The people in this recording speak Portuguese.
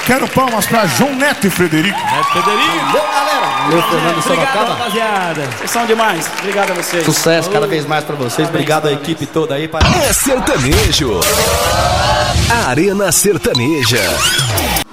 quero palmas pra João Neto e Frederico. Valeu, galera. Valeu, Fernando Sorocaba. Obrigado, rapaziada. Vocês são demais. Obrigado a vocês. Sucesso cada vez mais pra vocês. Obrigado à equipe toda aí. É sertanejo. Arena Sertaneja.